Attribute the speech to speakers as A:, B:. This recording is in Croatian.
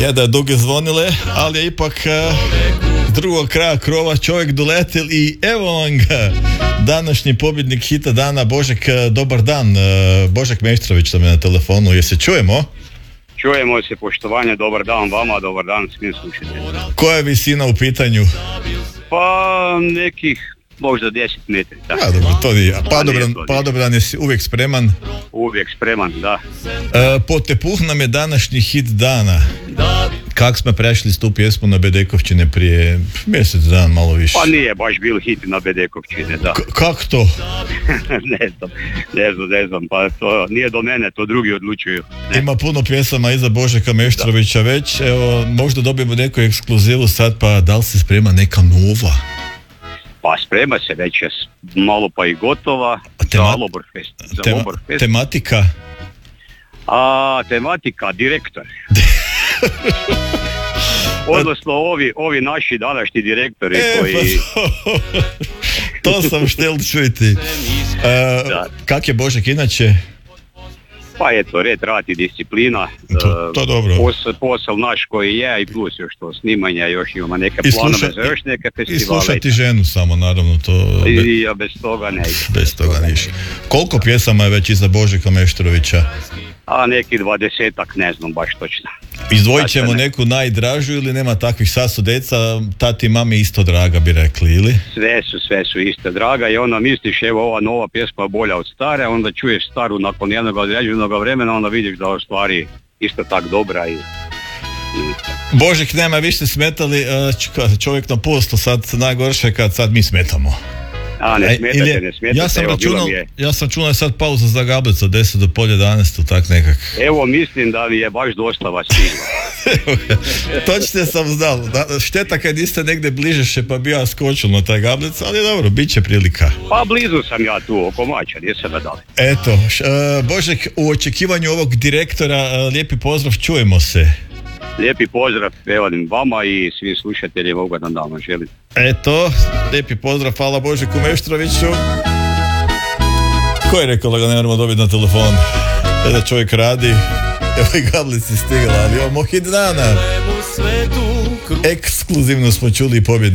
A: Je da je duge zvonile, ali je ipak drugog kraja krova čovjek doletel i evo vam ga. Današnji pobjednik hita dana, Božek, dobar dan. Božek Meštrović nam je na telefonu, jel se čujemo?
B: Čujemo se, poštovanje, dobar dan vama, dobar dan svim slušateljima.
A: Koja je visina u pitanju?
B: Pa nekih možda 10 metri.
A: Ja, dobro, to nije. Padobran je uvijek spreman.
B: Uvijek spreman, da.
A: Potepuh nam je današnji hit dana. Kak smo prešli s tu pjesmu na Bedekovčine prije mjesec dan, malo više?
B: Pa nije baš bil hit na Bedekovčine, da.
A: Kako to?
B: ne znam, pa to nije do mene, to drugi odlučuju. Ne.
A: Ima puno pjesama iza Božeka Meštrovića već, evo, možda dobijemo neku ekskluzivu sad, pa da li se sprema neka nova?
B: Pa sprema se već, malo pa i gotova za Loborfest.
A: Tematika?
B: Tematika, direktor. Odnosno ovi naši današnji direktori koji...
A: To sam štel čuti. Kak je Božek inače?
B: Pa eto, red, rad i disciplina.
A: To dobro.
B: Posao naš koji je i plus još to snimanja, još imamo neke planove za još neke festivale.
A: I slušati ženu samo, naravno to...
B: Ja bez toga ne.
A: Bez toga niš. Koliko pjesama je već iza Božeka Meštrovića?
B: Neki 20-ak, ne znam baš točno.
A: Izdvojit ćemo neku najdražu ili nema takvih? Sad su deca, tati i mami isto draga bi rekli, ili?
B: Sve su isto draga i onda misliš evo ova nova pjesma je bolja od stare, onda čuješ staru nakon jednog određenog vremena, onda vidiš da je u stvari isto tak dobra i...
A: Božek nema više smetali, čovjek na pustu, sad najgorše kad sad mi smetamo.
B: Ne smetate,
A: ja sam čuo sad pauza za Gablicu, 10 do polje 11, tak nekak.
B: Evo, mislim da mi je baš dosta vas stigla.
A: Točno sam znal, šteta kad niste negdje bliže še pa bi ja skočil na taj Gablic, ali dobro, bit će prilika.
B: Pa blizu sam ja tu, oko Mača, gdje se me dali.
A: Eto, Božek, u očekivanju ovog direktora, lijepi pozdrav, čujemo se.
B: Lijepi pozdrav, evo vama i svim slušateljima, ugodan dan vam želim.
A: Eto, lijepi pozdrav, hvala Božeku Meštroviću. Ko je rekao da ga ne moramo dobiti na telefon? Da čovjek radi, evo i Gablici stigla, ali imamo hit dana. Ekskluzivno smo čuli pobjedu.